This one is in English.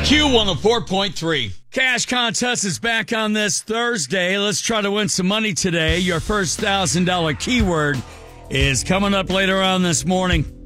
Q104.3. Cash contest is back on this Thursday. Let's try to win some money today. Your first $1,000 keyword is coming up later on this morning.